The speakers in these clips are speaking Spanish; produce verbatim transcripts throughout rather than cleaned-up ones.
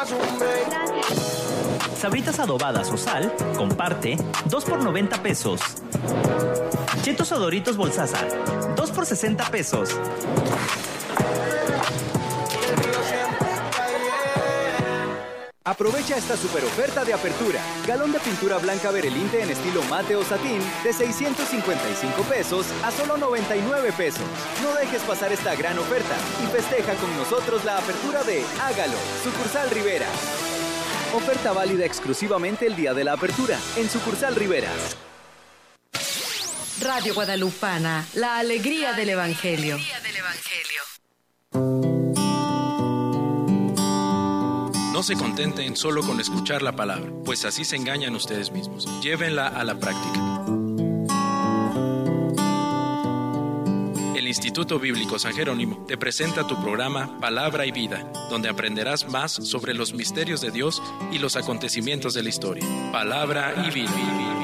Sabritas adobadas o sal, comparte, dos por noventa pesos. Chetos o Doritos Bolsaza, dos por sesenta pesos. Aprovecha esta super oferta de apertura. Galón de pintura blanca Berelinte en estilo mate o satín de seiscientos cincuenta y cinco pesos a solo noventa y nueve pesos. No dejes pasar esta gran oferta y festeja con nosotros la apertura de Hágalo, Sucursal Rivera. Oferta válida exclusivamente el día de la apertura en Sucursal Rivera. Radio Guadalupana, la alegría del Evangelio. No se contenten solo con escuchar la palabra, pues así se engañan ustedes mismos. Llévenla a la práctica. El Instituto Bíblico San Jerónimo te presenta tu programa Palabra y Vida, donde aprenderás más sobre los misterios de Dios y los acontecimientos de la historia. Palabra y Vida.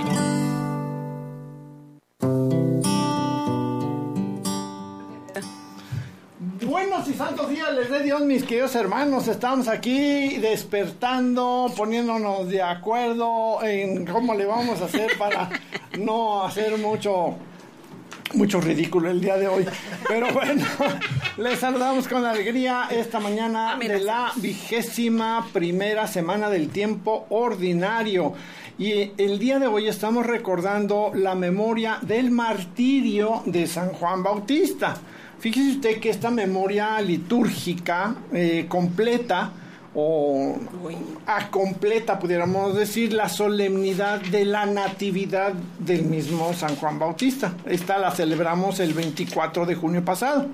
Buenos y santos días les dé Dios, mis queridos hermanos. Estamos aquí despertando, poniéndonos de acuerdo en cómo le vamos a hacer para no hacer mucho mucho ridículo el día de hoy. Pero bueno, les saludamos con alegría esta mañana de la vigésima primera semana del tiempo ordinario. Y el día de hoy estamos recordando la memoria del martirio de San Juan Bautista. Fíjese usted que esta memoria litúrgica eh, completa o a completa, pudiéramos decir, la solemnidad de la natividad del mismo San Juan Bautista. Esta la celebramos el veinticuatro de junio pasado.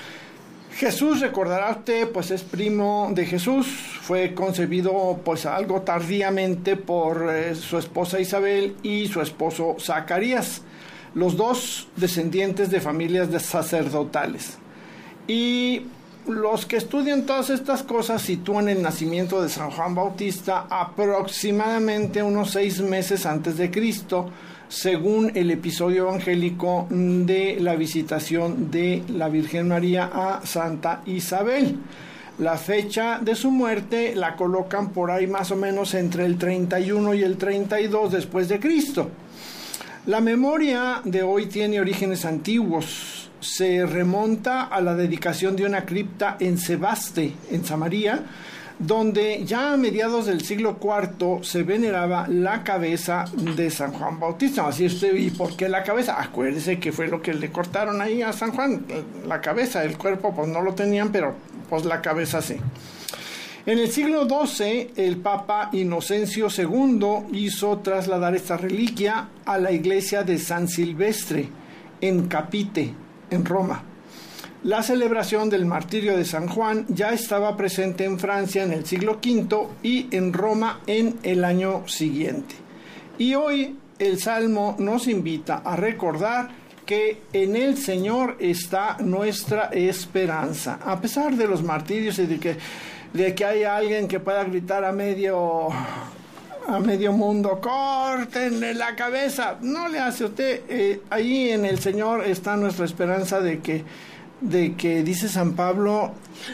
Jesús, recordará usted, pues es primo de Jesús, fue concebido pues algo tardíamente por eh, su esposa Isabel y su esposo Zacarías, los dos descendientes de familias de sacerdotales. Y los que estudian todas estas cosas sitúan el nacimiento de San Juan Bautista aproximadamente unos seis meses antes de Cristo, según el episodio evangélico de la visitación de la Virgen María a Santa Isabel. La fecha de su muerte la colocan por ahí más o menos entre el treinta y uno y el treinta y dos después de Cristo. La memoria de hoy tiene orígenes antiguos. Se remonta a la dedicación de una cripta en Sebaste, en Samaria, donde ya a mediados del siglo cuarto se veneraba la cabeza de San Juan Bautista. Así usted, ¿y por qué la cabeza? Acuérdese que fue lo que le cortaron ahí a San Juan, la cabeza, el cuerpo pues no lo tenían, pero pues la cabeza sí. En el siglo doce, el Papa Inocencio segundo hizo trasladar esta reliquia a la iglesia de San Silvestre, en Capite, en Roma. La celebración del martirio de San Juan ya estaba presente en Francia en el siglo quinto y en Roma en el año siguiente. Y hoy el Salmo nos invita a recordar que en el Señor está nuestra esperanza. A pesar de los martirios y de que, de que haya alguien que pueda gritar a medio... a medio mundo, córtenle la cabeza, no le hace usted, eh, ahí en el Señor está nuestra esperanza de que, de que dice San Pablo,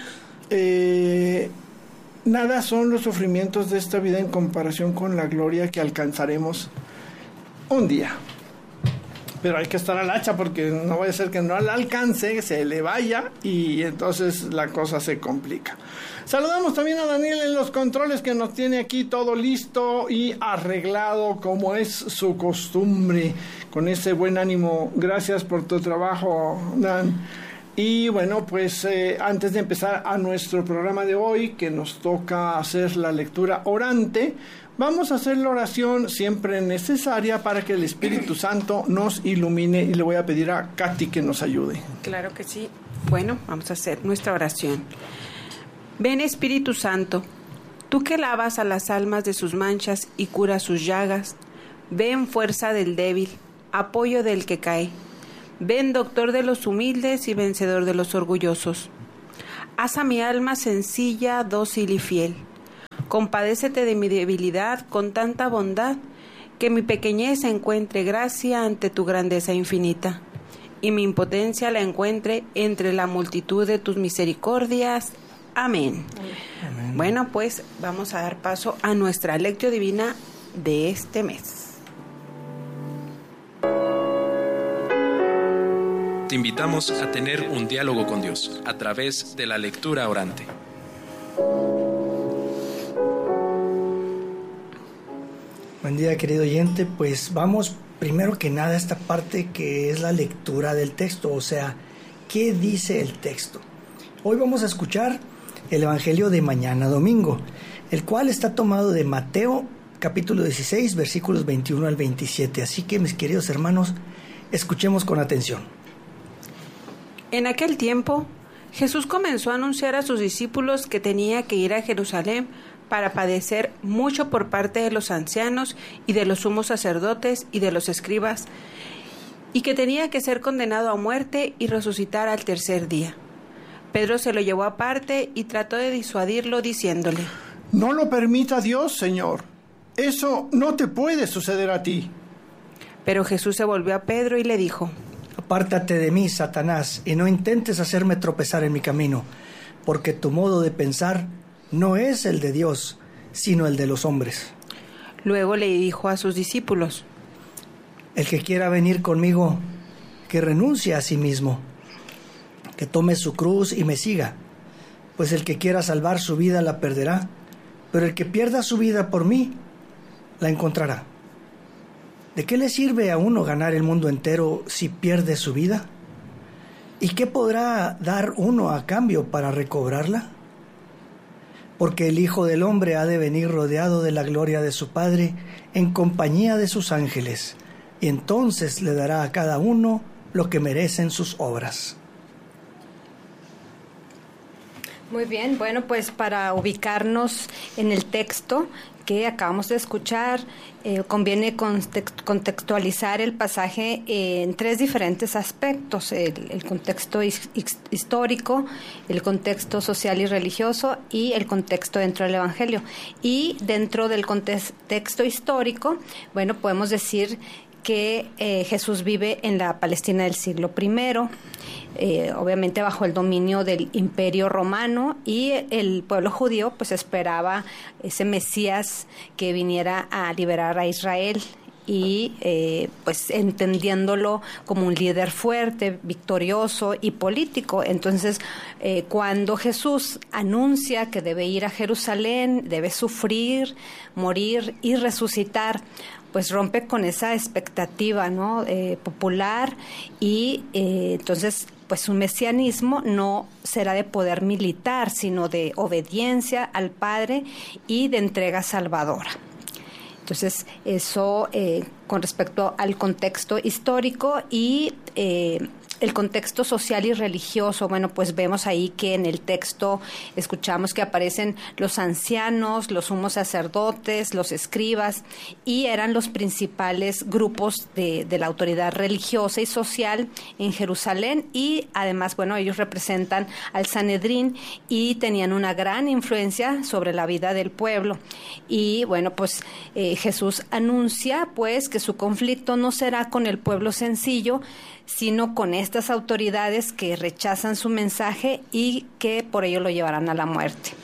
eh, nada son los sufrimientos de esta vida en comparación con la gloria que alcanzaremos un día. Pero hay que estar al hacha porque no vaya a ser que no al alcance, se le vaya y entonces la cosa se complica. Saludamos también a Daniel en los controles, que nos tiene aquí todo listo y arreglado como es su costumbre, con ese buen ánimo. Gracias por tu trabajo, Dan. Y bueno, pues eh, antes de empezar a nuestro programa de hoy, que nos toca hacer la lectura orante, vamos a hacer la oración siempre necesaria para que el Espíritu Santo nos ilumine, y le voy a pedir a Katy que nos ayude. Claro que sí. Bueno, vamos a hacer nuestra oración. Ven, Espíritu Santo, tú que lavas a las almas de sus manchas y curas sus llagas. Ven, fuerza del débil, apoyo del que cae. Ven, doctor de los humildes y vencedor de los orgullosos. Haz a mi alma sencilla, dócil y fiel. Compadécete de mi debilidad con tanta bondad, que mi pequeñez encuentre gracia ante tu grandeza infinita, y mi impotencia la encuentre entre la multitud de tus misericordias. Amén. Amén. Bueno, pues vamos a dar paso a nuestra lectio divina de este mes. Te invitamos a tener un diálogo con Dios a través de la lectura orante. Buen día, querido oyente. Pues vamos primero que nada a esta parte que es la lectura del texto, o sea, ¿qué dice el texto? Hoy vamos a escuchar el Evangelio de mañana domingo, el cual está tomado de Mateo capítulo dieciséis, versículos veintiuno al veintisiete. Así que, mis queridos hermanos, escuchemos con atención. En aquel tiempo, Jesús comenzó a anunciar a sus discípulos que tenía que ir a Jerusalén para padecer mucho por parte de los ancianos y de los sumos sacerdotes y de los escribas, y que tenía que ser condenado a muerte y resucitar al tercer día. Pedro se lo llevó aparte y trató de disuadirlo diciéndole: No lo permita Dios, Señor. Eso no te puede suceder a ti. Pero Jesús se volvió a Pedro y le dijo: Apártate de mí, Satanás, y no intentes hacerme tropezar en mi camino, porque tu modo de pensar no es el de Dios, sino el de los hombres. Luego le dijo a sus discípulos: El que quiera venir conmigo, que renuncie a sí mismo, que tome su cruz y me siga, pues el que quiera salvar su vida la perderá, pero el que pierda su vida por mí, la encontrará. ¿De qué le sirve a uno ganar el mundo entero si pierde su vida? ¿Y qué podrá dar uno a cambio para recobrarla? Porque el Hijo del Hombre ha de venir rodeado de la gloria de su Padre en compañía de sus ángeles, y entonces le dará a cada uno lo que merecen sus obras. Muy bien, bueno, pues para ubicarnos en el texto que acabamos de escuchar, eh, conviene contextualizar el pasaje en tres diferentes aspectos: el, el contexto his, histórico, el contexto social y religioso y el contexto dentro del Evangelio. Y dentro del contexto histórico, bueno, podemos decir que eh, Jesús vive en la Palestina del siglo primero, eh, obviamente bajo el dominio del Imperio Romano, y el pueblo judío pues esperaba ese Mesías que viniera a liberar a Israel, y eh, pues entendiéndolo como un líder fuerte, victorioso y político. Entonces, eh, cuando Jesús anuncia que debe ir a Jerusalén, debe sufrir, morir y resucitar, pues rompe con esa expectativa, ¿no? eh, popular, y eh, entonces pues su mesianismo no será de poder militar, sino de obediencia al Padre y de entrega salvadora. Entonces, eso eh, con respecto al contexto histórico. Y eh, el contexto social y religioso, bueno, pues vemos ahí que en el texto escuchamos que aparecen los ancianos, los sumos sacerdotes, los escribas, y eran los principales grupos de, de la autoridad religiosa y social en Jerusalén. Y además, bueno, ellos representan al Sanedrín y tenían una gran influencia sobre la vida del pueblo. Y bueno, pues eh, Jesús anuncia pues que su conflicto no será con el pueblo sencillo, sino con estas autoridades que rechazan su mensaje y que por ello lo llevarán a la muerte.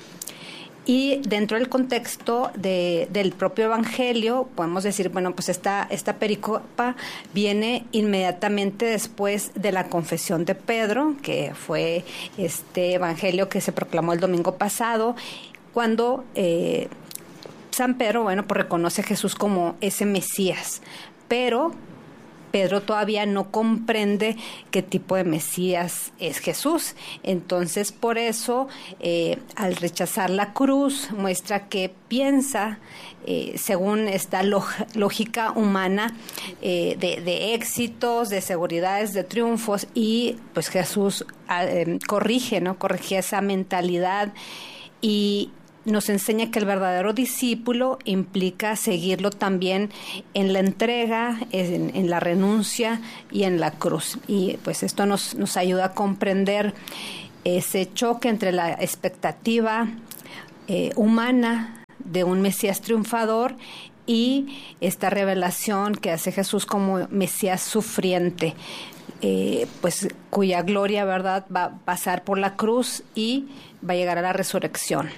Y dentro del contexto de, del propio Evangelio, podemos decir, bueno, pues esta, esta pericopa viene inmediatamente después de la confesión de Pedro, que fue este Evangelio que se proclamó el domingo pasado, cuando eh, San Pedro, bueno, pues reconoce a Jesús como ese Mesías, pero Pedro todavía no comprende qué tipo de Mesías es Jesús. Entonces, por eso, eh, al rechazar la cruz, muestra que piensa, eh, según esta log- lógica humana, eh, de, de éxitos, de seguridades, de triunfos, y pues Jesús eh, corrige, ¿no? Corrige esa mentalidad y nos enseña que el verdadero discípulo implica seguirlo también en la entrega, en, en la renuncia y en la cruz. Y pues esto nos, nos ayuda a comprender ese choque entre la expectativa eh, humana de un Mesías triunfador y esta revelación que hace Jesús como Mesías sufriente. eh, pues cuya gloria, ¿verdad?, va a pasar por la cruz y va a llegar a la resurrección.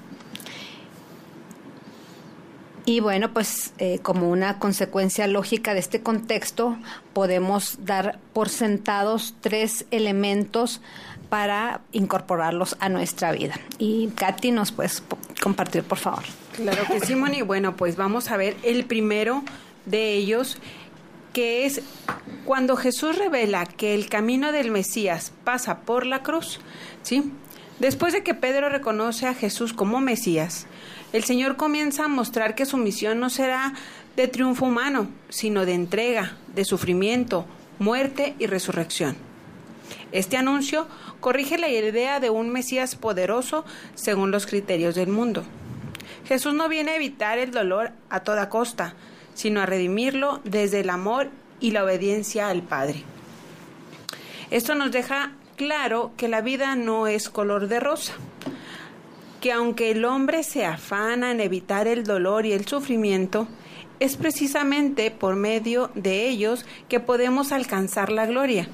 Y bueno, pues eh, como una consecuencia lógica de este contexto, podemos dar por sentados tres elementos para incorporarlos a nuestra vida. Y Katy, ¿nos puedes compartir, por favor? Claro que sí, Moni. Bueno, pues vamos a ver el primero de ellos, que es cuando Jesús revela que el camino del Mesías pasa por la cruz, ¿sí? Después de que Pedro reconoce a Jesús como Mesías, el Señor comienza a mostrar que su misión no será de triunfo humano, sino de entrega, de sufrimiento, muerte y resurrección. Este anuncio corrige la idea de un Mesías poderoso según los criterios del mundo. Jesús no viene a evitar el dolor a toda costa, sino a redimirlo desde el amor y la obediencia al Padre. Esto nos deja claro que la vida no es color de rosa, que aunque el hombre se afana en evitar el dolor y el sufrimiento, es precisamente por medio de ellos que podemos alcanzar la gloria.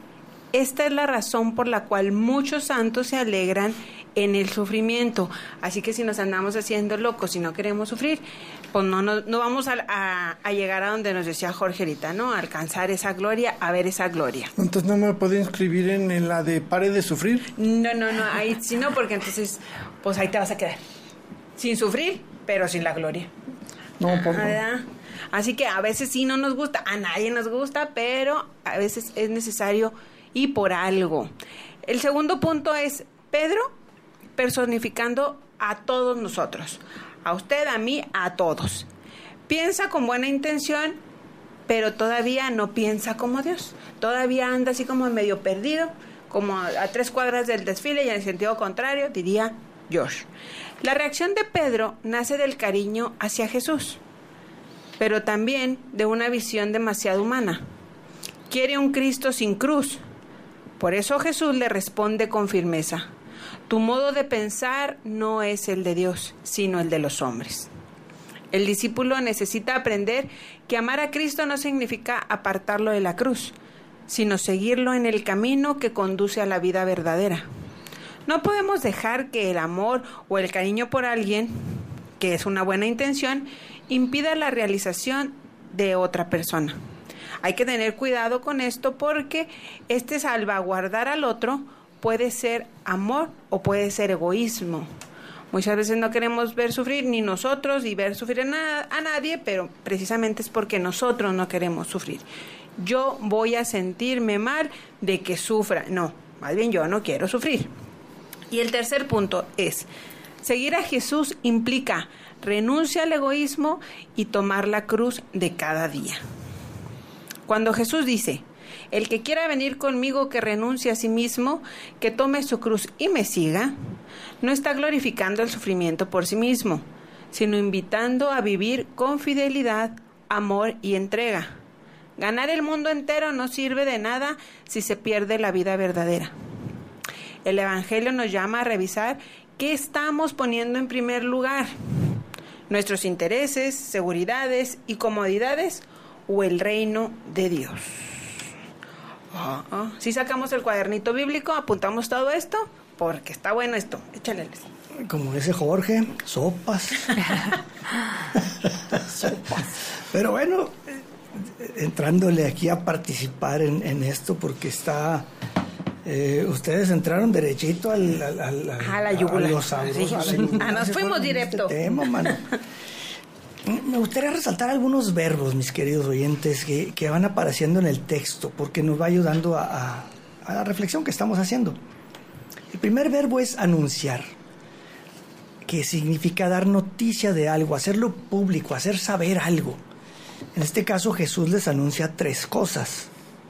Esta es la razón por la cual muchos santos se alegran en el sufrimiento. Así que si nos andamos haciendo locos, si no queremos sufrir, pues no, no, no vamos a, a, a llegar a donde nos decía Jorge ahorita, ¿no? A alcanzar esa gloria, a ver esa gloria. Entonces no me puedo inscribir en, en la de pare de sufrir. No, no, no, ahí sí no, porque entonces, pues ahí te vas a quedar. Sin sufrir, pero sin la gloria. No, por favor. Así que a veces sí no nos gusta, a nadie nos gusta, pero a veces es necesario y por algo. El segundo punto es Pedro personificando a todos nosotros, a usted, a mí, a todos. Piensa con buena intención, pero todavía no piensa como Dios. Todavía anda así como medio perdido, como a, a tres cuadras del desfile y en el sentido contrario, diría Josh. La reacción de Pedro nace del cariño hacia Jesús, pero también de una visión demasiado humana. Quiere un Cristo sin cruz. Por eso Jesús le responde con firmeza: tu modo de pensar no es el de Dios, sino el de los hombres. El discípulo necesita aprender que amar a Cristo no significa apartarlo de la cruz, sino seguirlo en el camino que conduce a la vida verdadera. No podemos dejar que el amor o el cariño por alguien, que es una buena intención, impida la realización de otra persona. Hay que tener cuidado con esto porque este salvaguardar al otro puede ser amor o puede ser egoísmo. Muchas veces no queremos ver sufrir ni nosotros y ver sufrir a, na- a nadie, pero precisamente es porque nosotros no queremos sufrir. Yo voy a sentirme mal de que sufra. No, más bien yo no quiero sufrir. Y el tercer punto es, seguir a Jesús implica renuncia al egoísmo y tomar la cruz de cada día. Cuando Jesús dice, el que quiera venir conmigo que renuncie a sí mismo, que tome su cruz y me siga, no está glorificando el sufrimiento por sí mismo, sino invitando a vivir con fidelidad, amor y entrega. Ganar el mundo entero no sirve de nada si se pierde la vida verdadera. El Evangelio nos llama a revisar qué estamos poniendo en primer lugar, nuestros intereses, seguridades y comodidades o el reino de Dios. Ah, ah. Si sacamos el cuadernito bíblico, apuntamos todo esto, porque está bueno esto. Échale. Como dice Jorge, sopas. Sopas. Pero bueno, entrándole aquí a participar en, en esto, porque está... Eh, ustedes entraron derechito al, al, al, al, a la yugular. A los sabros, sí. a la yugular. Ah, nos fuimos directo. Este tema, mano. Me gustaría resaltar algunos verbos, mis queridos oyentes, que, que van apareciendo en el texto, porque nos va ayudando a, a, a la reflexión que estamos haciendo. El primer verbo es anunciar, que significa dar noticia de algo, hacerlo público, hacer saber algo. En este caso, Jesús les anuncia tres cosas.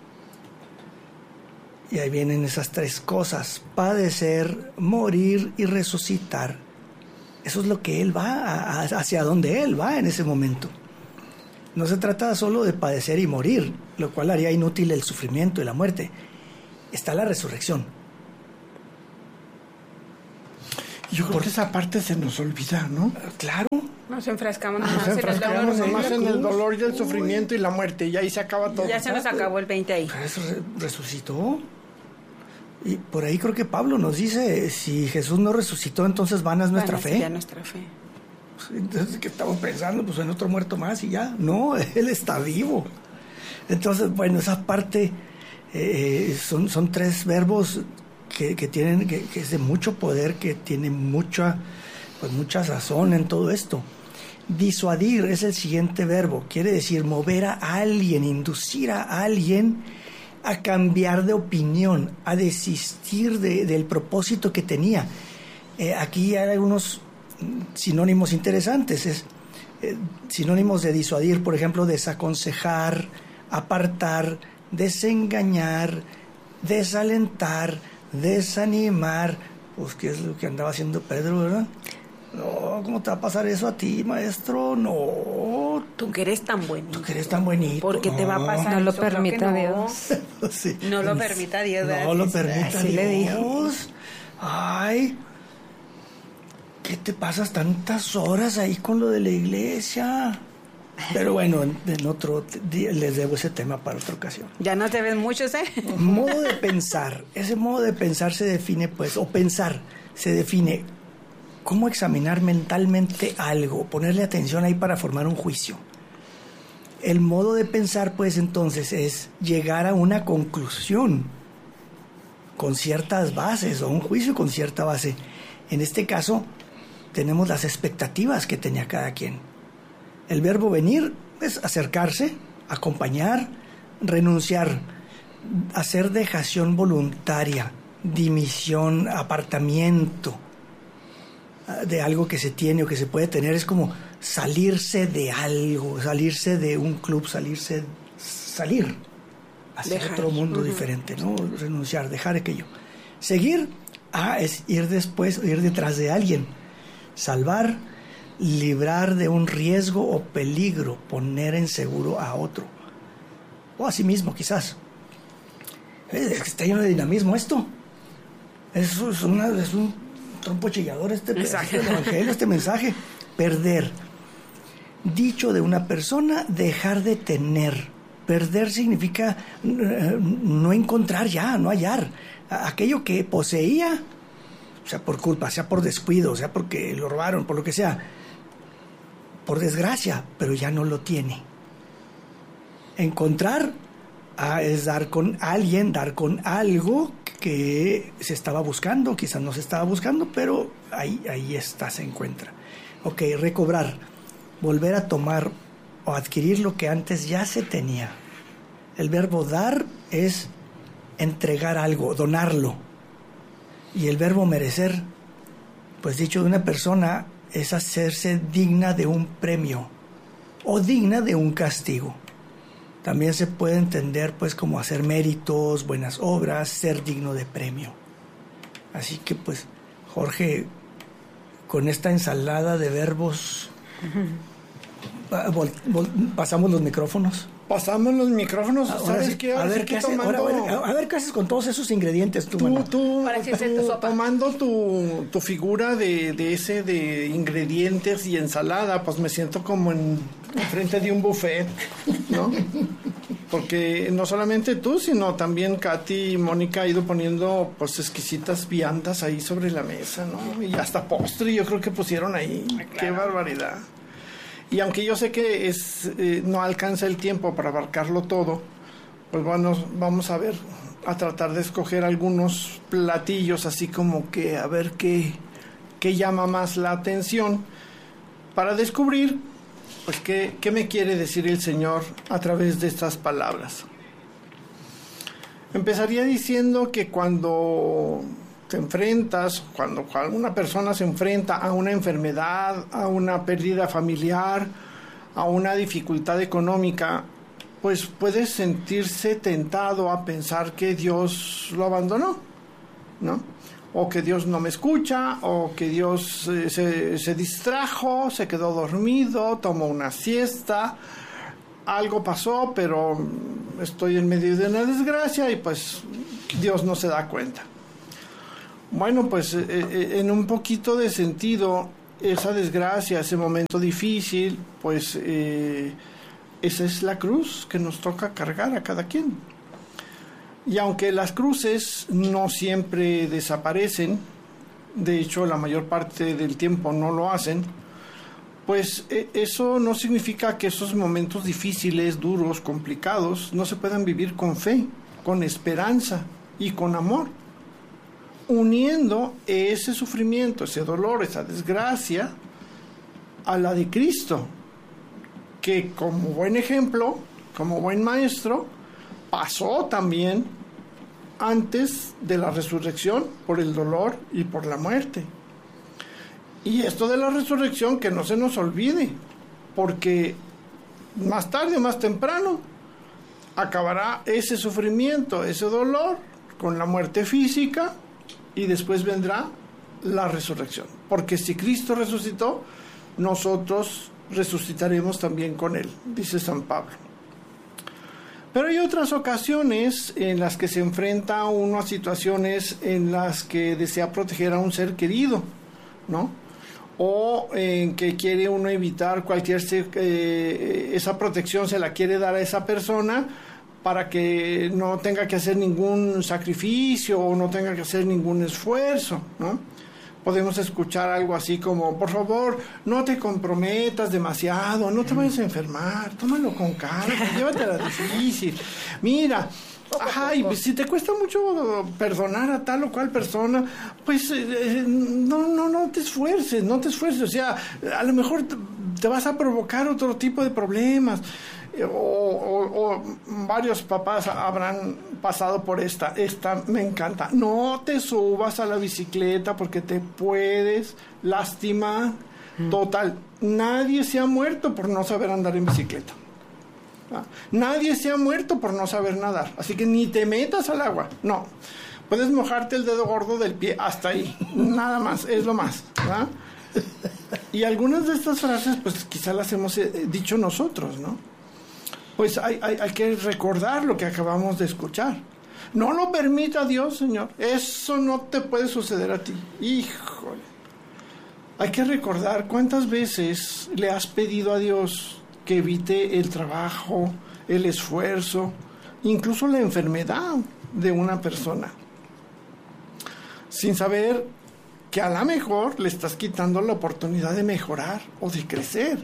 Y ahí vienen esas tres cosas: padecer, morir y resucitar. Eso es lo que Él va, a, a, hacia donde Él va en ese momento. No se trata solo de padecer y morir, lo cual haría inútil el sufrimiento y la muerte. Está la resurrección. Yo creo que esa parte se nos olvida, ¿no? Claro. Nos enfrascamos Nos nomás en el enfrascamos dolor. nomás en el dolor y el sufrimiento y la muerte, y ahí se acaba todo. Ya se nos acabó el veinte ahí. Pero eso re- resucitó. Y por ahí creo que Pablo nos dice, si Jesús no resucitó, entonces vana es nuestra Van a fe. ser nuestra fe. Entonces, ¿qué estamos pensando? Pues en otro muerto más y ya. No, Él está vivo. Entonces, bueno, esa parte eh, son, son tres verbos que, que tienen, que, que es de mucho poder, que tiene mucha, pues mucha razón en todo esto. Disuadir es el siguiente verbo. Quiere decir mover a alguien, inducir a alguien a cambiar de opinión, a desistir de, del propósito que tenía. Eh, aquí hay algunos sinónimos interesantes. Es, eh, sinónimos de disuadir, por ejemplo, desaconsejar, apartar, desengañar, desalentar, desanimar. Pues, ¿qué es lo que andaba haciendo Pedro, verdad? No, ¿cómo te va a pasar eso a ti, maestro? No. Tú que eres tan bonito. Tú que eres tan bonito. ¿Por qué te va a pasar No lo eso? Creo que permita no. Dios. Sí. No lo permita Dios. No ¿verdad? lo Sí, permita así Dios. le dijo. Ay, ¿qué te pasas tantas horas ahí con lo de la iglesia? Pero bueno, en, en otro día les debo ese tema para otra ocasión. Ya no te ven muchos, ¿eh? Modo de pensar. Ese modo de pensar se define, pues, o pensar se define cómo examinar mentalmente algo, ponerle atención ahí para formar un juicio. El modo de pensar, pues, entonces es llegar a una conclusión con ciertas bases o un juicio con cierta base. En este caso, tenemos las expectativas que tenía cada quien. El verbo venir es acercarse, acompañar, renunciar, hacer dejación voluntaria, dimisión, apartamiento de algo que se tiene o que se puede tener. Es como salirse de algo, salirse de un club, salirse, salir hacia Dejar. otro mundo Uh-huh. diferente, ¿no? Renunciar, dejar aquello. Seguir, ah, es ir después, ir detrás de alguien. Salvar, librar de un riesgo o peligro, poner en seguro a otro. O a sí mismo, quizás. Es que está lleno de dinamismo esto. Es, es, una, es un trompo chillador este Exacto. pedacito del evangelio, este mensaje. Perder. Dicho de una persona, dejar de tener. Perder significa eh, no encontrar ya, no hallar. Aquello que poseía, sea por culpa, sea por descuido, sea porque lo robaron, por lo que sea, por desgracia, pero ya no lo tiene. Encontrar ah, es dar con alguien, dar con algo que se estaba buscando, quizás no se estaba buscando, pero ahí, ahí está, se encuentra. Ok, recobrar, volver a tomar o adquirir lo que antes ya se tenía. El verbo dar es entregar algo, donarlo. Y el verbo merecer, pues dicho de una persona, es hacerse digna de un premio o digna de un castigo. También se puede entender pues como hacer méritos, buenas obras, ser digno de premio. Así que pues, Jorge, con esta ensalada de verbos, uh-huh. vol- vol- pasamos los micrófonos. Pasamos los micrófonos, Ahora ¿sabes sí, qué? a Ahora ver sí qué que hace- tomando... ahora, a, ver, a ver qué haces con todos esos ingredientes tú, Tú, mano. tú, Para que tú hacer tu sopa. tomando tu, tu figura de, de ese de ingredientes y ensalada, pues me siento como en frente de un buffet, ¿no? Porque no solamente tú, sino también Katy y Mónica ha ido poniendo pues exquisitas viandas ahí sobre la mesa, ¿no? Y hasta postre yo creo que pusieron ahí. ¡Qué barbaridad! Y aunque yo sé que es eh, no alcanza el tiempo para abarcarlo todo, pues bueno, vamos a ver, a tratar de escoger algunos platillos así como que a ver qué, qué llama más la atención para descubrir pues qué, qué me quiere decir el Señor a través de estas palabras. Empezaría diciendo que cuando te enfrentas, cuando una persona se enfrenta a una enfermedad, a una pérdida familiar, a una dificultad económica, pues puedes sentirse tentado a pensar que Dios lo abandonó, ¿no? O que Dios no me escucha, o que Dios eh, se, se distrajo, se quedó dormido, tomó una siesta, algo pasó, pero estoy en medio de una desgracia y pues Dios no se da cuenta. Bueno, pues eh, eh, en un poquito de sentido, esa desgracia, ese momento difícil, pues eh, esa es la cruz que nos toca cargar a cada quien. Y aunque las cruces no siempre desaparecen, de hecho la mayor parte del tiempo no lo hacen, pues eh, eso no significa que esos momentos difíciles, duros, complicados, no se puedan vivir con fe, con esperanza y con amor, uniendo ese sufrimiento, ese dolor, esa desgracia a la de Cristo, que como buen ejemplo, como buen maestro, pasó también antes de la resurrección por el dolor y por la muerte. Y esto de la resurrección que no se nos olvide, porque más tarde o más temprano acabará ese sufrimiento, ese dolor, con la muerte física, y después vendrá la resurrección. Porque si Cristo resucitó, nosotros resucitaremos también con Él, dice San Pablo. Pero hay otras ocasiones en las que se enfrenta uno a situaciones en las que desea proteger a un ser querido, ¿no? O en que quiere uno evitar cualquier... Eh, esa protección se la quiere dar a esa persona para que no tenga que hacer ningún sacrificio o no tenga que hacer ningún esfuerzo, ¿no? Podemos escuchar algo así como, por favor, no te comprometas demasiado, no te vayas a enfermar, tómalo con calma, llévatela difícil. Mira, ay, si te cuesta mucho perdonar a tal o cual persona, pues eh, no, no, no te esfuerces, no te esfuerces. O sea, a lo mejor te vas a provocar otro tipo de problemas. O, o, o varios papás habrán pasado por esta, esta me encanta. No te subas a la bicicleta porque te puedes lastimar. Mm. Total, nadie se ha muerto por no saber andar en bicicleta. ¿Ah? Nadie se ha muerto por no saber nadar. Así que ni te metas al agua. No, puedes mojarte el dedo gordo del pie hasta ahí. Nada más, es lo más, ¿verdad? Y algunas de estas frases, pues quizá las hemos eh, dicho nosotros, ¿no? Pues hay, hay, hay que recordar lo que acabamos de escuchar. No lo permita Dios, Señor. Eso no te puede suceder a ti. Híjole. Hay que recordar cuántas veces le has pedido a Dios que evite el trabajo, el esfuerzo, incluso la enfermedad de una persona, sin saber que a lo mejor le estás quitando la oportunidad de mejorar o de crecer.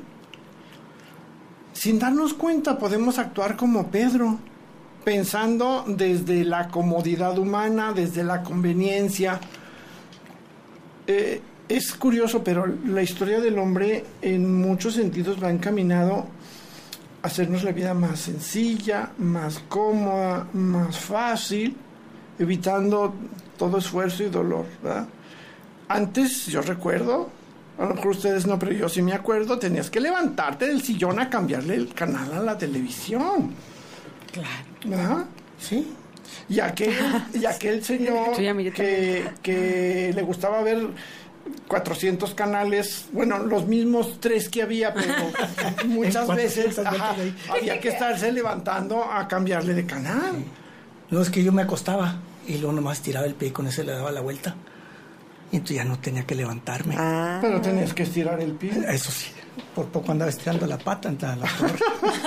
Sin darnos cuenta podemos actuar como Pedro, pensando desde la comodidad humana, desde la conveniencia. Eh, es curioso, pero la historia del hombre en muchos sentidos va encaminado a hacernos la vida más sencilla, más cómoda, más fácil, evitando todo esfuerzo y dolor, ¿verdad? Antes, yo recuerdo, a lo mejor ustedes no, pero yo sí me acuerdo, tenías que levantarte del sillón a cambiarle el canal a la televisión. Claro. ¿Verdad? Sí. Y aquel, y aquel señor que, que le gustaba ver cuatrocientos canales, bueno, los mismos tres que había, pero muchas veces ajá, había que estarse levantando a cambiarle de canal. No, es que yo me acostaba y luego nomás tiraba el pie y con ese le daba la vuelta. Y entonces ya no tenía que levantarme. Ah. Pero tenías que estirar el pie. Eso sí, por poco andaba estirando la pata en la torre.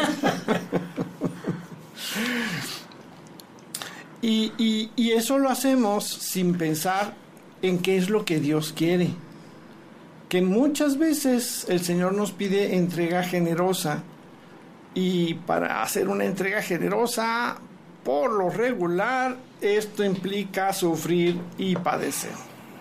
y, y, y eso lo hacemos sin pensar en qué es lo que Dios quiere. Que muchas veces el Señor nos pide entrega generosa. Y para hacer una entrega generosa, por lo regular, esto implica sufrir y padecer.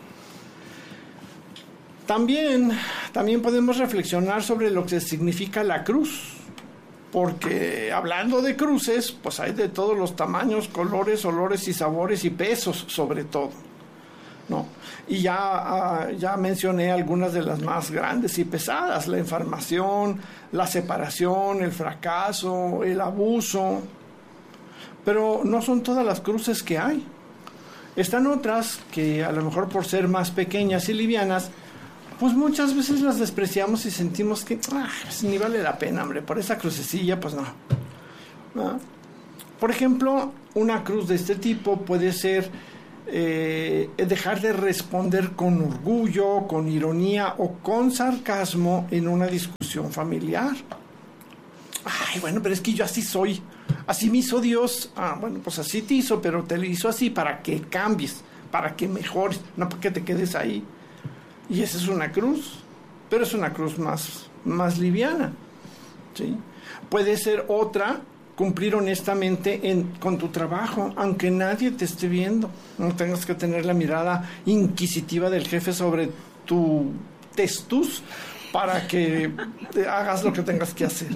También, también podemos reflexionar sobre lo que significa la cruz, porque hablando de cruces, pues hay de todos los tamaños, colores, olores y sabores y pesos sobre todo, ¿no? Y ya, uh, ya mencioné algunas de las más grandes y pesadas: la enfermación, la separación, el fracaso, el abuso. Pero no son todas las cruces que hay. Están otras que a lo mejor por ser más pequeñas y livianas, pues muchas veces las despreciamos y sentimos que ah, pues ni vale la pena, hombre, por esa crucecilla, pues no. ¿No? Por ejemplo, una cruz de este tipo puede ser eh, dejar de responder con orgullo, con ironía o con sarcasmo en una discusión familiar. Ay, bueno, pero es que yo así soy, así me hizo Dios. Ah, bueno, pues así te hizo, pero te lo hizo así para que cambies, para que mejores, no para que te quedes ahí. Y esa es una cruz, pero es una cruz más, más liviana, ¿sí? Puede ser otra, cumplir honestamente en, con tu trabajo, aunque nadie te esté viendo. No tengas que tener la mirada inquisitiva del jefe sobre tu testus para que hagas lo que tengas que hacer.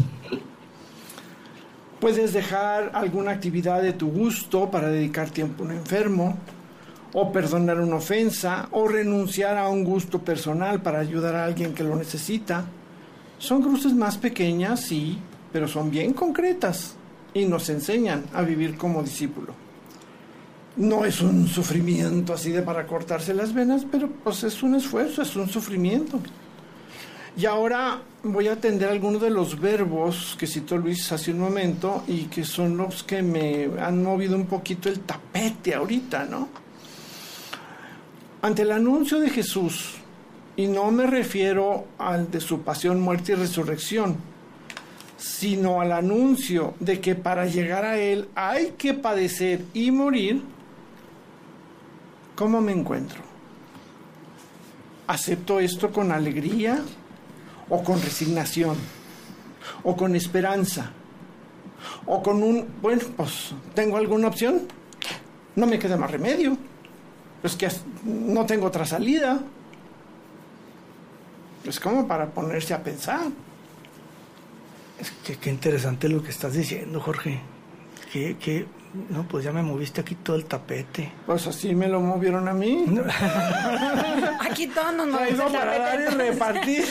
Puedes dejar alguna actividad de tu gusto para dedicar tiempo a un enfermo, o perdonar una ofensa, o renunciar a un gusto personal para ayudar a alguien que lo necesita. Son cruces más pequeñas, sí, pero son bien concretas y nos enseñan a vivir como discípulo. No es un sufrimiento así de para cortarse las venas, pero pues es un esfuerzo, es un sufrimiento. Y ahora voy a atender algunos de los verbos que citó Luis hace un momento y que son los que me han movido un poquito el tapete ahorita, ¿no? Ante el anuncio de Jesús, y no me refiero al de su pasión, muerte y resurrección, sino al anuncio de que para llegar a Él hay que padecer y morir, ¿cómo me encuentro? ¿Acepto esto con alegría o con resignación o con esperanza o con un, bueno, pues tengo alguna opción? No me queda más remedio, es que no tengo otra salida. Es como para ponerse a pensar. Es que qué interesante lo que estás diciendo, Jorge. Que, que, no, pues ya me moviste aquí todo el tapete. Pues así me lo movieron a mí. Aquí todos nos movimos Traigo el para dar y tapete. repartir.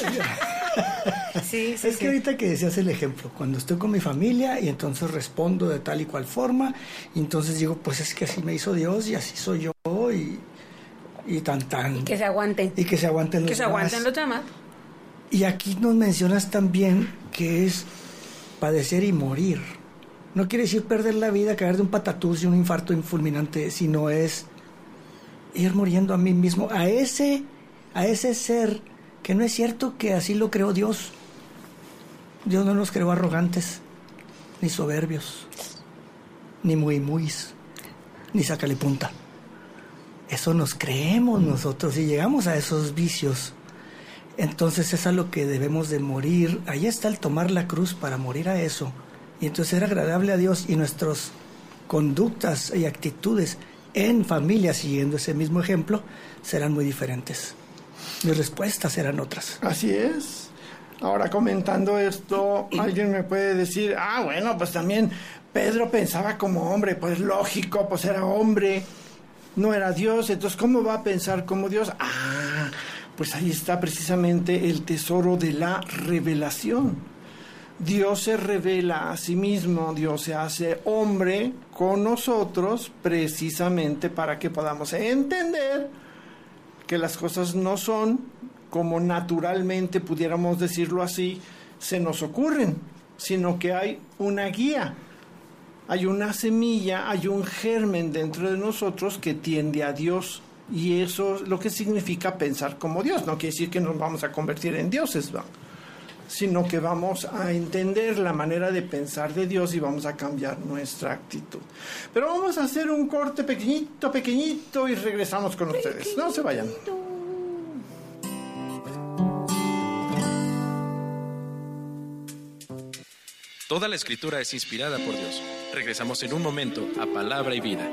Sí, sí, Es sí. que ahorita que decías el ejemplo, cuando estoy con mi familia y entonces respondo de tal y cual forma, y entonces digo, pues es que así me hizo Dios y así soy yo, y, y tan tan. Y que se aguanten. Y que se aguanten los Que se demás. aguanten los demás. Y aquí nos mencionas también que es padecer y morir. No quiere decir perder la vida, caer de un patatús y un infarto fulminante, sino es ir muriendo a mí mismo, a ese, a ese ser que no es cierto que así lo creó Dios. Dios no nos creó arrogantes, ni soberbios, ni muy muis, ni sácale punta. Eso nos creemos nosotros y llegamos a esos vicios. Entonces es a lo que debemos de morir. Ahí está el tomar la cruz para morir a eso. Y entonces ser agradable a Dios, y nuestras conductas y actitudes en familia, siguiendo ese mismo ejemplo, serán muy diferentes. Mis respuestas serán otras. Así es. Ahora, comentando esto, alguien me puede decir, ah, bueno, pues también Pedro pensaba como hombre, pues lógico, pues era hombre, no era Dios, entonces ¿cómo va a pensar como Dios? Ah, pues ahí está precisamente el tesoro de la revelación. Dios se revela a sí mismo, Dios se hace hombre con nosotros precisamente para que podamos entender que las cosas no son como naturalmente, pudiéramos decirlo así, se nos ocurren, sino que hay una guía, hay una semilla, hay un germen dentro de nosotros que tiende a Dios. Y eso es lo que significa pensar como Dios. No quiere decir que nos vamos a convertir en dioses, ¿va? Sino que vamos a entender la manera de pensar de Dios y vamos a cambiar nuestra actitud. Pero vamos a hacer un corte pequeñito, pequeñito y regresamos con ustedes. No se vayan. Toda la escritura es inspirada por Dios. Regresamos en un momento a Palabra y Vida.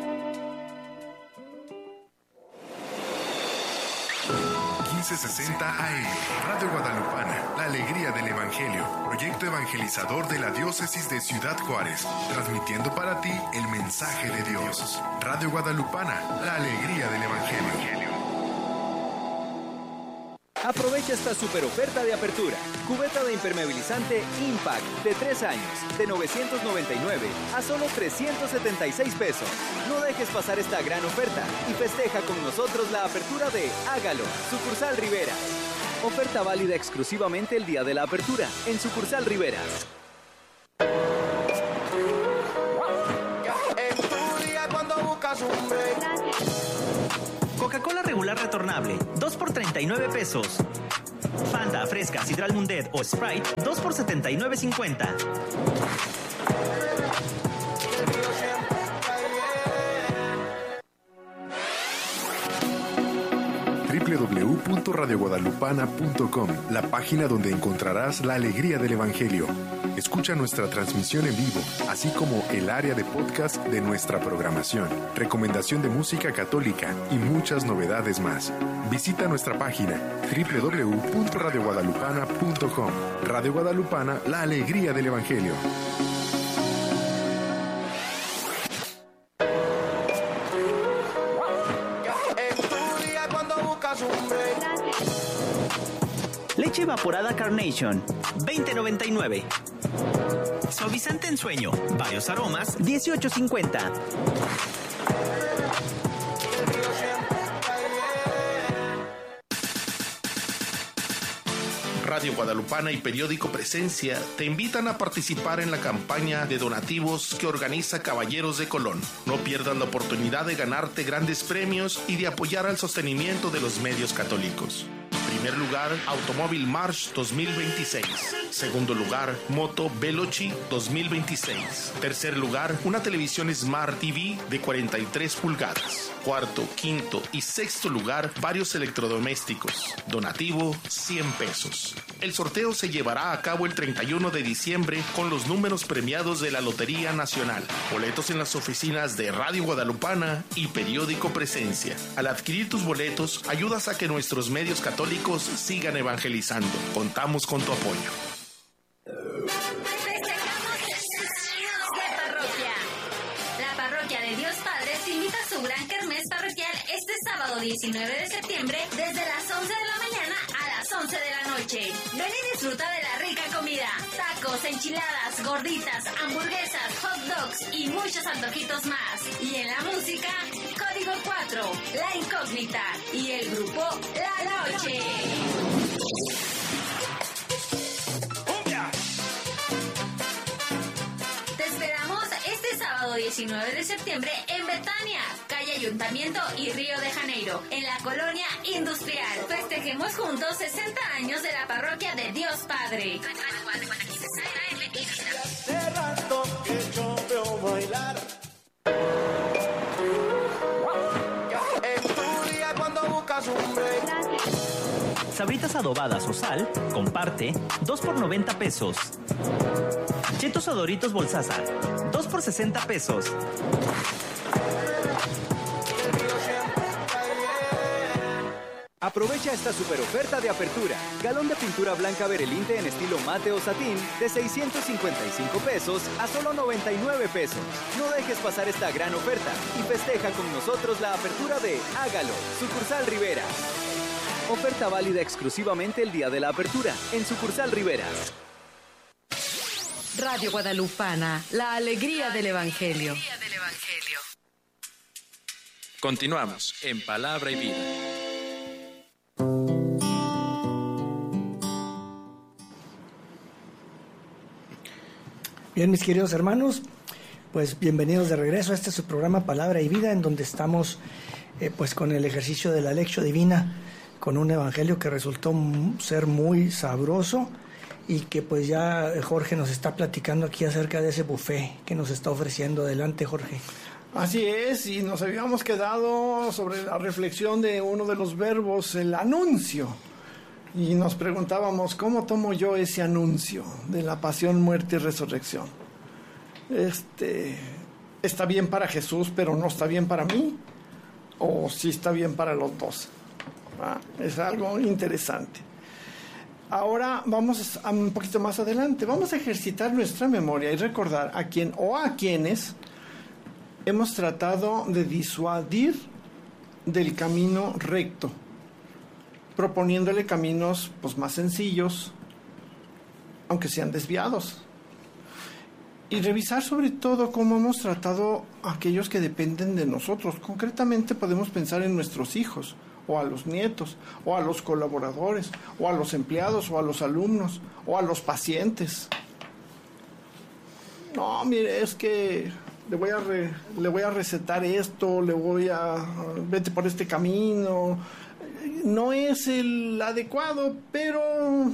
quince sesenta A M, Radio Guadalupana, la alegría del Evangelio, proyecto evangelizador de la diócesis de Ciudad Juárez, transmitiendo para ti el mensaje de Dios. Radio Guadalupana, la alegría del Evangelio. Aprovecha esta super oferta de apertura. Cubeta de impermeabilizante Impact de tres años, de novecientos noventa y nueve a solo trescientos setenta y seis pesos. No dejes pasar esta gran oferta y festeja con nosotros la apertura de Hágalo, Sucursal Rivera. Oferta válida exclusivamente el día de la apertura en Sucursal Rivera. En tu día cuando buscas un break, Coca-Cola regular retornable, dos por treinta y nueve pesos. Fanta, Fresca, Sidral Mundet o Sprite, dos por setenta y nueve cincuenta. doble u doble u doble u punto radio guadalupana punto com, la página donde encontrarás la alegría del Evangelio. Escucha nuestra transmisión en vivo, así como el área de podcast de nuestra programación, recomendación de música católica y muchas novedades más. Visita nuestra página doble u doble u doble u punto radio guadalupana punto com. Radio Guadalupana, la alegría del Evangelio. Leche evaporada Carnation, veinte noventa y nueve. Suavizante en sueño, varios aromas, dieciocho cincuenta. Radio Guadalupana y Periódico Presencia te invitan a participar en la campaña de donativos que organiza Caballeros de Colón. No pierdas la oportunidad de ganarte grandes premios y de apoyar al sostenimiento de los medios católicos. Primer lugar, Automóvil March dos mil veintiséis. Segundo lugar, Moto Veloci dos mil veintiséis. Tercer lugar, una televisión Smart T V de cuarenta y tres pulgadas. Cuarto, quinto y sexto lugar, varios electrodomésticos. Donativo, cien pesos. El sorteo se llevará a cabo el treinta y uno de diciembre con los números premiados de la Lotería Nacional. Boletos en las oficinas de Radio Guadalupana y Periódico Presencia. Al adquirir tus boletos, ayudas a que nuestros medios católicos sigan evangelizando. Contamos con tu apoyo. Festejamos sesenta años de parroquia. La Parroquia de Dios Padre te invita a su gran kermés parroquial este sábado diecinueve de septiembre desde las once de la mañana a las once de la noche. Ven y disfruta de la rica comida, tacos, enchiladas, gorditas, hamburguesas, hot dogs y muchos antojitos más. Y en la música, Código cuatro, La Incógnita y el grupo La Noche. Te esperamos este sábado diecinueve de septiembre en Betania, calle Ayuntamiento y Río de Janeiro, en la colonia industrial. Festejemos juntos sesenta años de la Parroquia de Dios Padre. Hace rato que yo veo bailar. Estudia cuando buscas un break. Sabritas adobadas o sal, comparte, dos por noventa pesos. Chetos o Doritos Bolsaza, dos por sesenta pesos. Aprovecha esta super oferta de apertura. Galón de pintura blanca Berelinte en estilo mate o satín de seiscientos cincuenta y cinco pesos a solo noventa y nueve pesos. No dejes pasar esta gran oferta y festeja con nosotros la apertura de Hágalo, Sucursal Rivera. Oferta válida exclusivamente el día de la apertura en Sucursal Rivera. Radio Guadalupana, la alegría del Evangelio. Continuamos en Palabra y Vida. Bien, mis queridos hermanos, pues bienvenidos de regreso a este su programa Palabra y Vida, en donde estamos eh, pues con el ejercicio de la Lectio Divina, con un evangelio que resultó ser muy sabroso y que pues ya Jorge nos está platicando aquí acerca de ese buffet que nos está ofreciendo. Adelante, Jorge. Así es, y nos habíamos quedado sobre la reflexión de uno de los verbos, el anuncio. Y nos preguntábamos, ¿cómo tomo yo ese anuncio de la pasión, muerte y resurrección? Este, ¿está bien para Jesús, pero no está bien para mí? ¿O sí está bien para los dos? Ah, es algo interesante. Ahora vamos a un poquito más adelante. Vamos a ejercitar nuestra memoria y recordar a quién o a quienes hemos tratado de disuadir del camino recto, proponiéndole caminos pues más sencillos, aunque sean desviados, y revisar sobre todo cómo hemos tratado a aquellos que dependen de nosotros. Concretamente podemos pensar en nuestros hijos, o a los nietos, o a los colaboradores, o a los empleados, o a los alumnos, o a los pacientes. No, mire, es que le voy a re, le voy a recetar esto, le voy a vete por este camino. No es el adecuado, pero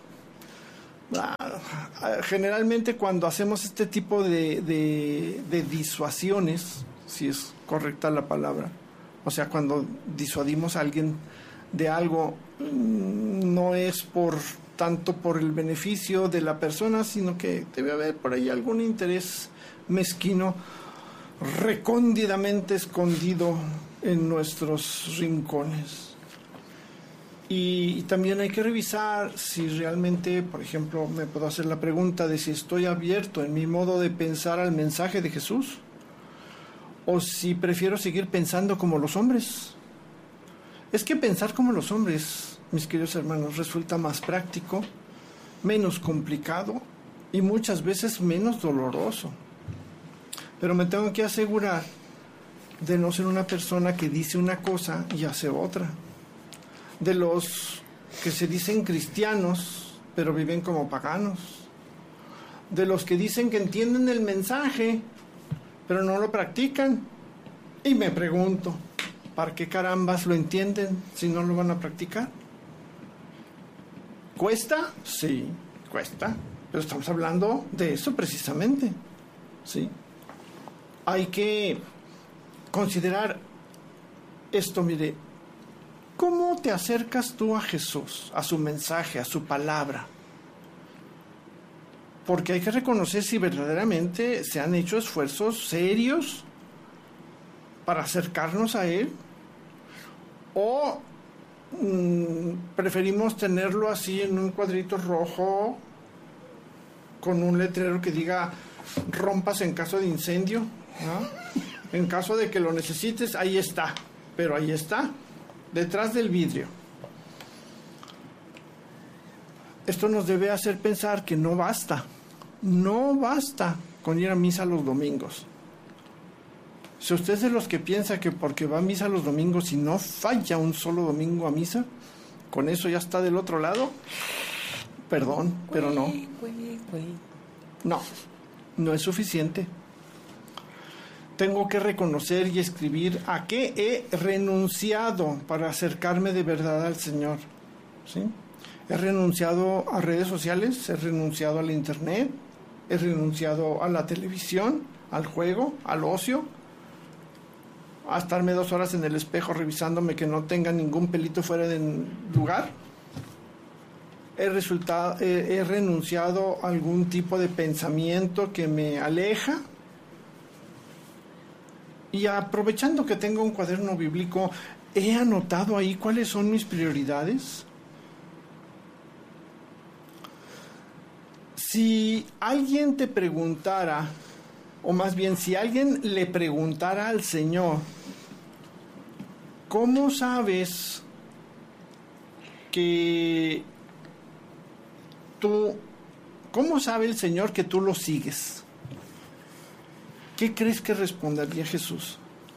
ah, generalmente cuando hacemos este tipo de, de, de disuasiones, si es correcta la palabra, o sea, cuando disuadimos a alguien de algo, no es por tanto por el beneficio de la persona, sino que debe haber por ahí algún interés mezquino recóndidamente escondido en nuestros rincones. Y, y también hay que revisar si realmente, por ejemplo, me puedo hacer la pregunta de si estoy abierto en mi modo de pensar al mensaje de Jesús, o si prefiero seguir pensando como los hombres. Es que pensar como los hombres, mis queridos hermanos, resulta más práctico, menos complicado y muchas veces menos doloroso. Pero me tengo que asegurar de no ser una persona que dice una cosa y hace otra. De los que se dicen cristianos, pero viven como paganos. De los que dicen que entienden el mensaje, pero no lo practican. Y me pregunto, ¿para qué carambas lo entienden si no lo van a practicar? ¿Cuesta? Sí, cuesta. Pero estamos hablando de eso precisamente. Sí. Hay que considerar esto, mire. ¿Cómo te acercas tú a Jesús, a su mensaje, a su palabra? Porque hay que reconocer si verdaderamente se han hecho esfuerzos serios para acercarnos a Él, o mmm, preferimos tenerlo así en un cuadrito rojo con un letrero que diga rompas en caso de incendio, ¿no? En caso de que lo necesites, ahí está, pero ahí está, detrás del vidrio. Esto nos debe hacer pensar que no basta, no basta con ir a misa los domingos. Si usted es de los que piensa que porque va a misa los domingos y no falla un solo domingo a misa, con eso ya está del otro lado, perdón, pero no. No, no es suficiente. Tengo que reconocer y escribir a qué he renunciado para acercarme de verdad al Señor. ¿Sí? He renunciado a redes sociales, he renunciado al internet, he renunciado a la televisión, al juego, al ocio, a estarme dos horas en el espejo revisándome que no tenga ningún pelito fuera de lugar. He, resultado, he, he renunciado a algún tipo de pensamiento que me aleja. Y aprovechando que tengo un cuaderno bíblico, he anotado ahí cuáles son mis prioridades. Si alguien te preguntara, o más bien si alguien le preguntara al Señor, ¿cómo sabes que tú, cómo sabe el Señor que tú lo sigues? ¿Qué crees que respondería Jesús?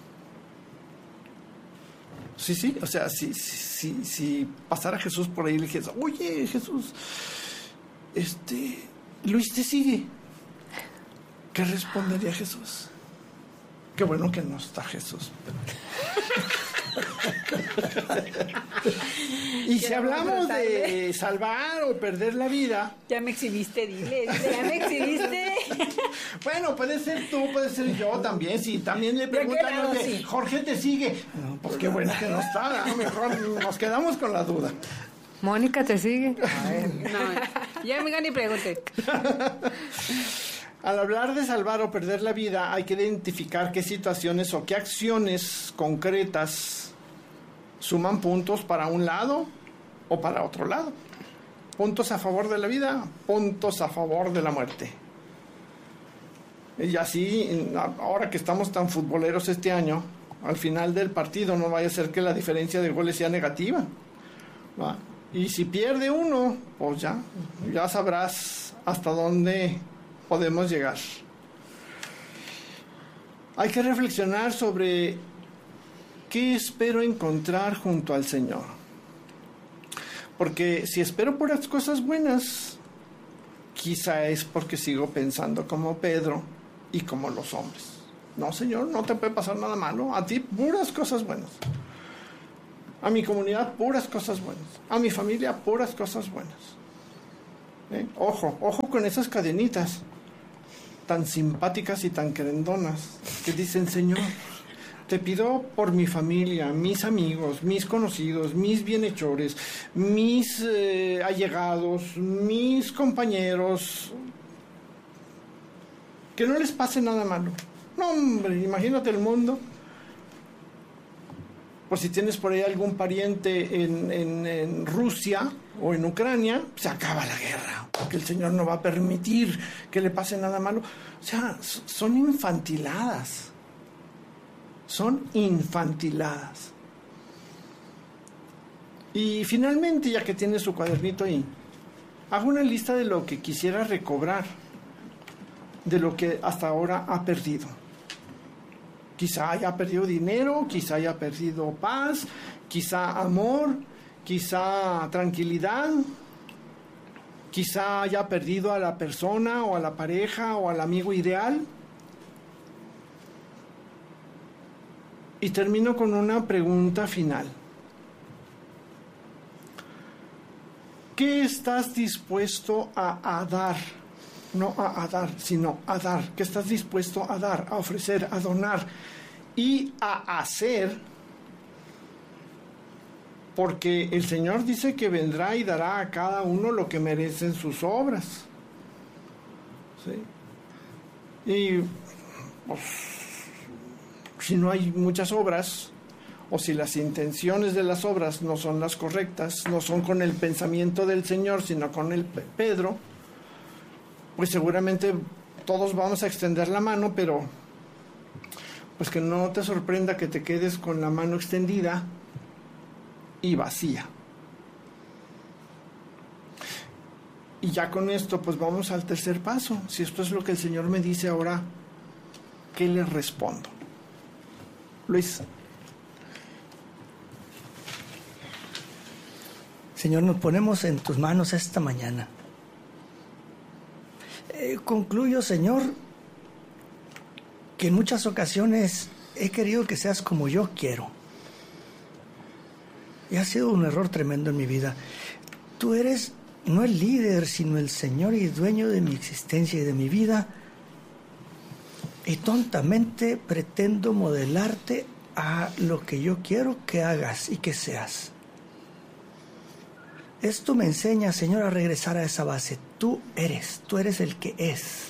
Sí, sí, o sea, si, si, si pasara Jesús por ahí y le dijera, oye, Jesús, este, Luis te sigue. ¿Qué respondería Jesús? Qué bueno que no está Jesús. Y si hablamos de salvar o perder la vida... Ya me exhibiste, dile, dile, ya me exhibiste. Bueno, puede ser tú, puede ser yo también. Si también le preguntan, ¿de sí? Jorge te sigue. No, pues qué bueno que no está. A lo mejor nos quedamos con la duda. Mónica te sigue. A ver, no, ya me ni pregunte. Al hablar de salvar o perder la vida, hay que identificar qué situaciones o qué acciones concretas suman puntos para un lado o para otro lado. Puntos a favor de la vida, puntos a favor de la muerte. Y así, ahora que estamos tan futboleros este año, al final del partido no vaya a ser que la diferencia de goles sea negativa, ¿va? Y si pierde uno, pues ya, ya sabrás hasta dónde podemos llegar. Hay que reflexionar sobre qué espero encontrar junto al Señor. Porque si espero puras cosas buenas, quizá es porque sigo pensando como Pedro y como los hombres. No, Señor, no te puede pasar nada malo. A ti, puras cosas buenas. A mi comunidad, puras cosas buenas. A mi familia, puras cosas buenas. ¿Eh? Ojo, ojo con esas cadenitas tan simpáticas y tan querendonas que dicen, Señor, te pido por mi familia, mis amigos, mis conocidos, mis bienhechores, mis eh, allegados, mis compañeros, que no les pase nada malo. No, hombre, imagínate el mundo. Pues si tienes por ahí algún pariente en, en, en Rusia o en Ucrania, se acaba la guerra, porque el Señor no va a permitir que le pase nada malo. O sea, son infantiladas. Son infantiladas. Y finalmente, ya que tiene su cuadernito ahí, hago una lista de lo que quisiera recobrar, de lo que hasta ahora ha perdido. Quizá haya perdido dinero, quizá haya perdido paz, quizá amor, quizá tranquilidad, quizá haya perdido a la persona o a la pareja o al amigo ideal. Y termino con una pregunta final. ¿Qué estás dispuesto a, a dar? No a, a dar, sino a dar. ¿Qué estás dispuesto a dar, a ofrecer, a donar y a hacer? Porque el Señor dice que vendrá y dará a cada uno lo que merecen sus obras. ¿Sí? Y pues, si no hay muchas obras, o si las intenciones de las obras no son las correctas, no son con el pensamiento del Señor, sino con el Pedro, pues seguramente todos vamos a extender la mano, pero pues que no te sorprenda que te quedes con la mano extendida y vacía. Y ya con esto pues vamos al tercer paso. Si esto es lo que el Señor me dice ahora, ¿qué le respondo? Luis. Señor, nos ponemos en tus manos esta mañana. Eh, concluyo, Señor, que en muchas ocasiones he querido que seas como yo quiero. Y ha sido un error tremendo en mi vida. Tú eres no el líder, sino el Señor y dueño de mi existencia y de mi vida. Y tontamente pretendo modelarte a lo que yo quiero que hagas y que seas. Esto me enseña, Señor, a regresar a esa base. Tú eres, tú eres el que es.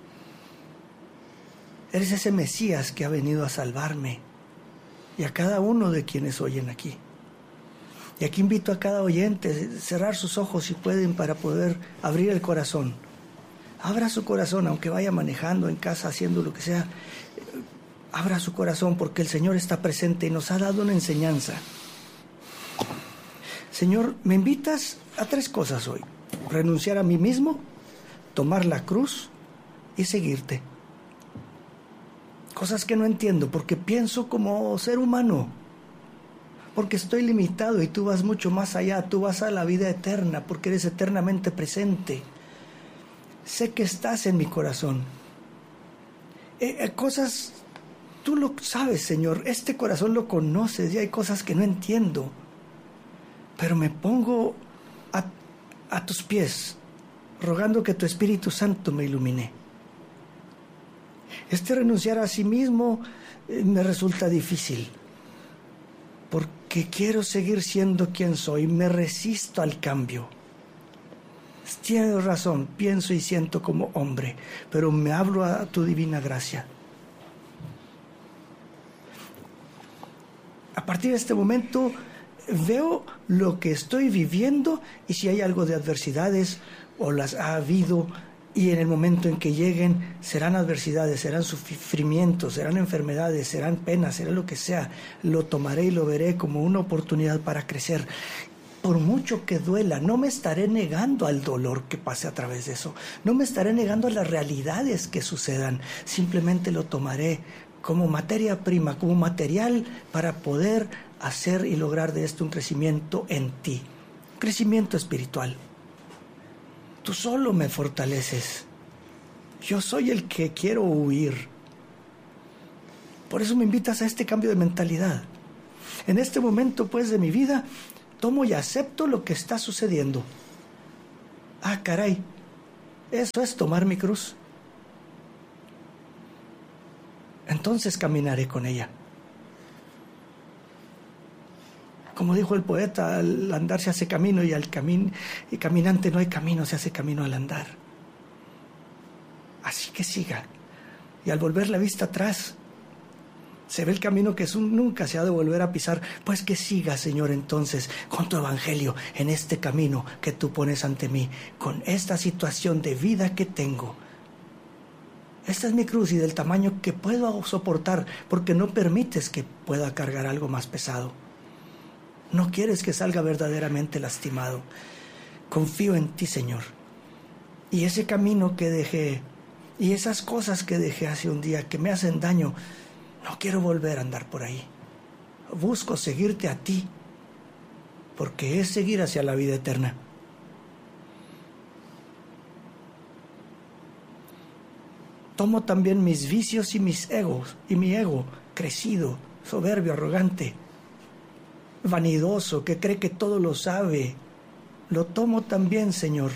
Eres ese Mesías que ha venido a salvarme y a cada uno de quienes oyen aquí. Y aquí invito a cada oyente a cerrar sus ojos si pueden para poder abrir el corazón. Abra su corazón, aunque vaya manejando en casa, haciendo lo que sea. Abra su corazón porque el Señor está presente y nos ha dado una enseñanza. Señor, me invitas a tres cosas hoy. Renunciar a mí mismo, tomar la cruz y seguirte. Cosas que no entiendo porque pienso como ser humano. Porque estoy limitado y tú vas mucho más allá. Tú vas a la vida eterna porque eres eternamente presente. Sé que estás en mi corazón. Eh, eh, cosas, tú lo sabes, Señor. Este corazón lo conoces y hay cosas que no entiendo. Pero me pongo a, a tus pies, rogando que tu Espíritu Santo me ilumine. Este renunciar a sí mismo eh, me resulta difícil, porque quiero seguir siendo quien soy, me resisto al cambio. Tienes razón, pienso y siento como hombre, pero me abro a tu divina gracia. A partir de este momento veo lo que estoy viviendo y si hay algo de adversidades o las ha habido y en el momento en que lleguen serán adversidades, serán sufrimientos, serán enfermedades, serán penas, será lo que sea, lo tomaré y lo veré como una oportunidad para crecer. Por mucho que duela, no me estaré negando al dolor que pase a través de eso, no me estaré negando a las realidades que sucedan, simplemente lo tomaré como materia prima, como material para poder hacer y lograr de esto un crecimiento en ti, un crecimiento espiritual. Tú solo me fortaleces. Yo soy el que quiero huir. Por eso me invitas a este cambio de mentalidad. En este momento, pues, de mi vida, tomo y acepto lo que está sucediendo. Ah, caray, eso es tomar mi cruz. Entonces caminaré con ella. Como dijo el poeta, al andar se hace camino y al camin- y caminante no hay camino, se hace camino al andar. Así que siga. Y al volver la vista atrás, se ve el camino que nunca se ha de volver a pisar. Pues que siga, Señor, entonces, con tu evangelio, en este camino que tú pones ante mí, con esta situación de vida que tengo. Esta es mi cruz y del tamaño que puedo soportar, porque no permites que pueda cargar algo más pesado. No quieres que salga verdaderamente lastimado. Confío en ti, Señor. Y ese camino que dejé, y esas cosas que dejé hace un día que me hacen daño, no quiero volver a andar por ahí. Busco seguirte a ti, porque es seguir hacia la vida eterna. Tomo también mis vicios y mis egos, y mi ego crecido, soberbio, arrogante, vanidoso, que cree que todo lo sabe. Lo tomo también, Señor,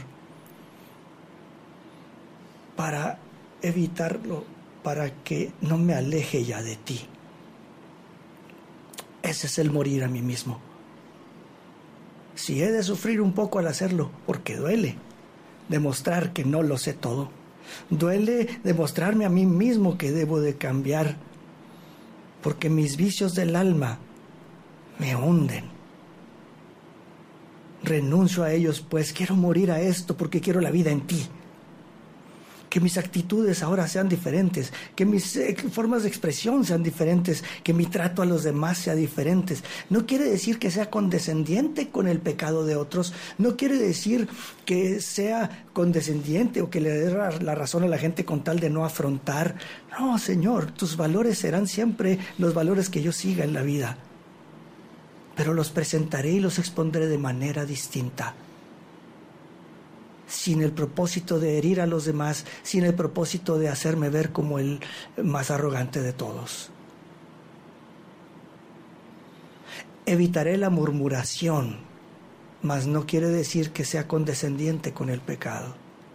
para evitarlo, para que no me aleje ya de ti. Ese es el morir a mí mismo. Si he de sufrir un poco al hacerlo, porque duele demostrar que no lo sé todo. Duele demostrarme a mí mismo que debo de cambiar, porque mis vicios del alma me hunden. Renuncio a ellos, pues quiero morir a esto porque quiero la vida en ti. Que mis actitudes ahora sean diferentes, que mis eh, formas de expresión sean diferentes, que mi trato a los demás sea diferente. No quiere decir que sea condescendiente con el pecado de otros, no quiere decir que sea condescendiente o que le dé la razón a la gente con tal de no afrontar. No, Señor, tus valores serán siempre los valores que yo siga en la vida, pero los presentaré y los expondré de manera distinta, sin el propósito de herir a los demás, sin el propósito de hacerme ver como el más arrogante de todos. Evitaré la murmuración, mas no quiere decir que sea condescendiente con el pecado.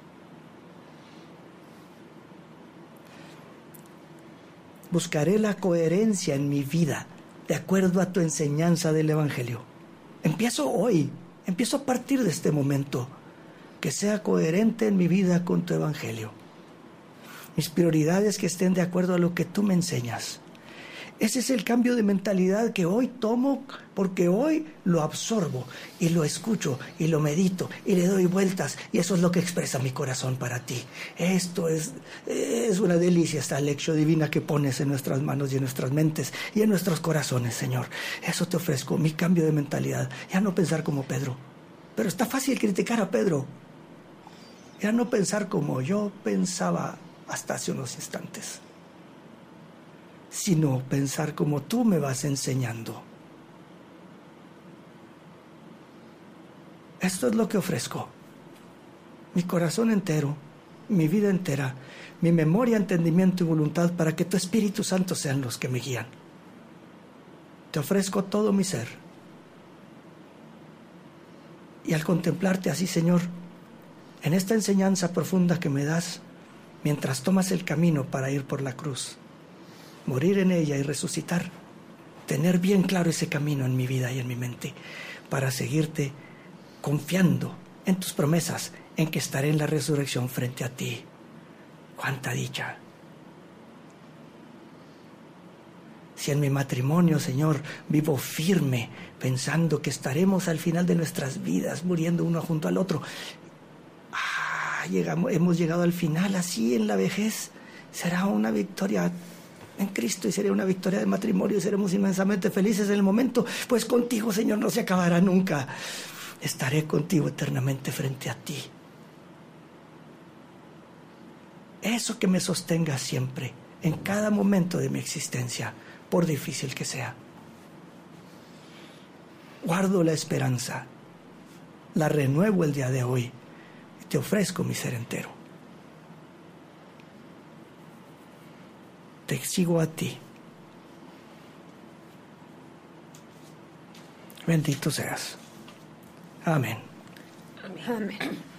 Buscaré la coherencia en mi vida, de acuerdo a tu enseñanza del Evangelio. Empiezo hoy, empiezo a partir de este momento, que sea coherente en mi vida con tu Evangelio. Mis prioridades que estén de acuerdo a lo que tú me enseñas. Ese es el cambio de mentalidad que hoy tomo, porque hoy lo absorbo y lo escucho y lo medito y le doy vueltas, y eso es lo que expresa mi corazón para ti. Esto es, es una delicia, esta lección divina que pones en nuestras manos y en nuestras mentes y en nuestros corazones, Señor. Eso te ofrezco, mi cambio de mentalidad. Ya no pensar como Pedro. Pero está fácil criticar a Pedro. Ya no pensar como yo pensaba hasta hace unos instantes, sino pensar como tú me vas enseñando. Esto es lo que ofrezco. Mi corazón entero, mi vida entera, mi memoria, entendimiento y voluntad, para que tu Espíritu Santo sean los que me guían. Te ofrezco todo mi ser. Y al contemplarte así, Señor, en esta enseñanza profunda que me das, mientras tomas el camino para ir por la cruz, morir en ella y resucitar, tener bien claro ese camino en mi vida y en mi mente, para seguirte confiando en tus promesas, en que estaré en la resurrección frente a ti. ¡Cuánta dicha! Si en mi matrimonio, Señor, vivo firme, pensando que estaremos al final de nuestras vidas, muriendo uno junto al otro, ah, llegamos, hemos llegado al final así en la vejez, será una victoria en Cristo y sería una victoria de matrimonio y seremos inmensamente felices en el momento, pues contigo, Señor, no se acabará nunca. Estaré contigo eternamente frente a ti. Eso que me sostenga siempre, en cada momento de mi existencia, por difícil que sea. Guardo la esperanza, la renuevo el día de hoy y te ofrezco mi ser entero. Te sigo a ti, Bendito seas. Amén. Amén.